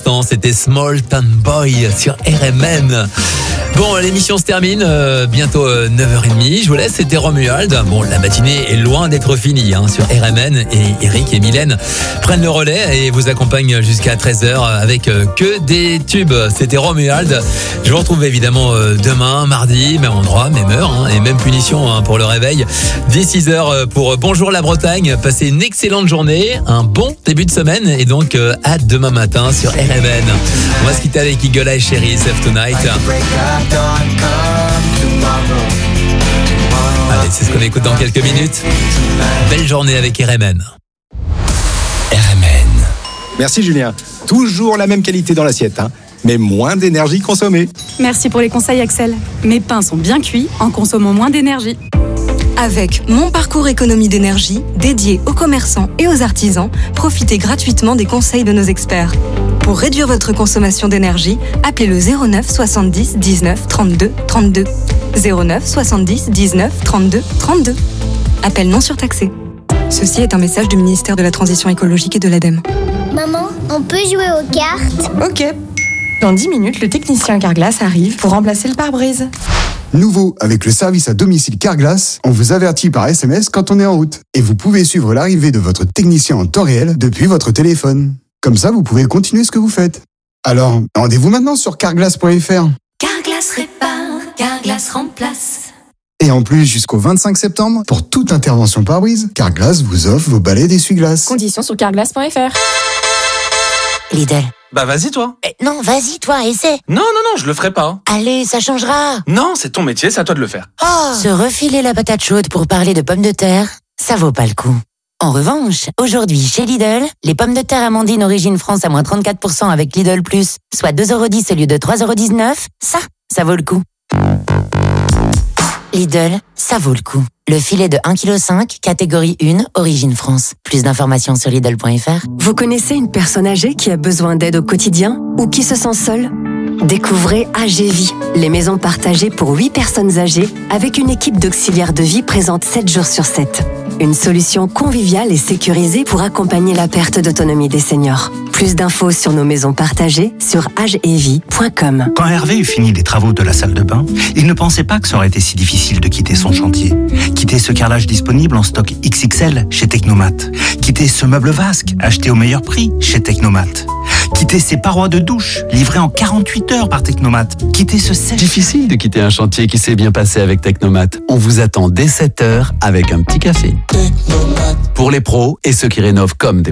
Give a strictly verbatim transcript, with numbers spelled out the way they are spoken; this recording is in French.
l'instant, c'était Small Town Boy sur R M N. Bon, l'émission se termine, euh, bientôt euh, neuf heures trente. Je vous laisse, c'était Romuald. Bon, la matinée est loin d'être finie hein, sur R M N et Eric et Mylène prennent le relais et vous accompagnent jusqu'à treize heures avec euh, que des tubes. C'était Romuald. Je vous retrouve évidemment euh, demain, mardi, même endroit, même heure hein, et même punition hein, pour le réveil. Dès six heures pour Bonjour la Bretagne. Passez une excellente journée, un bon début de semaine et donc euh, à demain matin sur R M N. On va se quitter avec Eagle Eye Cherry, Save Tonight. Allez, c'est ce qu'on écoute dans quelques minutes. Belle journée avec R M N. R M N. Merci Julien. Toujours la même qualité dans l'assiette, hein, mais moins d'énergie consommée. Merci pour les conseils Axel. Mes pains sont bien cuits en consommant moins d'énergie. Avec Mon Parcours Économie d'énergie, dédié aux commerçants et aux artisans, profitez gratuitement des conseils de nos experts. Pour réduire votre consommation d'énergie, appelez le zéro neuf soixante-dix dix-neuf trente-deux trente-deux. zéro neuf soixante-dix dix-neuf trente-deux trente-deux. Appel non surtaxé. Ceci est un message du ministère de la Transition écologique et de l'ADEME. Maman, on peut jouer aux cartes ? Ok. Dans dix minutes, le technicien Carglass arrive pour remplacer le pare-brise. Nouveau, avec le service à domicile Carglass, on vous avertit par S M S quand on est en route. Et vous pouvez suivre l'arrivée de votre technicien en temps réel depuis votre téléphone. Comme ça, vous pouvez continuer ce que vous faites. Alors, rendez-vous maintenant sur carglass point f r. Carglass répare, Carglass remplace. Et en plus, jusqu'au vingt-cinq septembre, pour toute intervention pare-brise, Carglass vous offre vos balais d'essuie-glace. Conditions sur carglass point f r. Lidl. Bah vas-y toi. Eh, non, vas-y toi, essaie. Non, non, non, je le ferai pas. Allez, ça changera. Non, c'est ton métier, c'est à toi de le faire. Oh. Se refiler la patate chaude pour parler de pommes de terre, ça vaut pas le coup. En revanche, aujourd'hui chez Lidl, les pommes de terre Amandine Origine France à moins trente-quatre pour cent avec Lidl Plus, soit deux euros dix au lieu de trois euros dix-neuf, ça, ça vaut le coup. Lidl, ça vaut le coup. Le filet de un virgule cinq kilos, catégorie un, Origine France. Plus d'informations sur Lidl point f r. Vous connaissez une personne âgée qui a besoin d'aide au quotidien ou qui se sent seule ? Découvrez A G Vie, les maisons partagées pour huit personnes âgées avec une équipe d'auxiliaires de vie présente sept jours sur sept. Une solution conviviale et sécurisée pour accompagner la perte d'autonomie des seniors. Plus d'infos sur nos maisons partagées sur age et vie point com. Quand Hervé eut fini les travaux de la salle de bain, il ne pensait pas que ça aurait été si difficile de quitter son chantier. Quitter ce carrelage disponible en stock X X L chez Technomat. Quitter ce meuble vasque acheté au meilleur prix chez Technomat. Quitter ces parois de douche livrées en quarante-huit heures par Technomat. Quitter ce sèche. Difficile de quitter un chantier qui s'est bien passé avec Technomat. On vous attend dès sept heures avec un petit café. Technomat. Pour les pros et ceux qui rénovent comme des